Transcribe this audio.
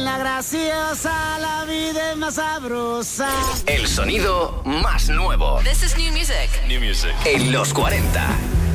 la graciosa, la vida es más sabrosa. El sonido más nuevo. This is new music. En los 40.